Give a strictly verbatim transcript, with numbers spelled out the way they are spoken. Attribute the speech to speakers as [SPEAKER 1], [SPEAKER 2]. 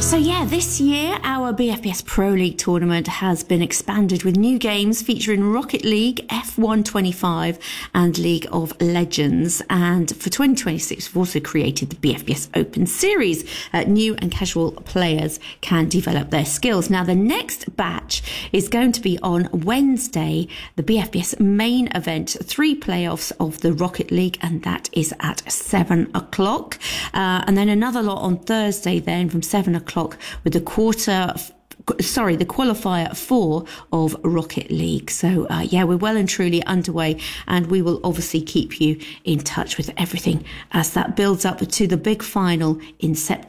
[SPEAKER 1] So yeah, this year our B F B S Pro League tournament has been expanded with new games featuring Rocket League, F one twenty-five and League of Legends. And for twenty twenty-six, we've also created the B F B S Open Series. Uh, new and casual players can develop their skills. Now, the next batch is going to be on Wednesday, the B F B S main event, three playoffs of the Rocket League, and that is at seven o'clock. Uh, and then another lot on Thursday then from seven o'clock with the quarter sorry the qualifier four of Rocket League. So uh, yeah, we're well and truly underway, and we will obviously keep you in touch with everything as that builds up to the big final in September.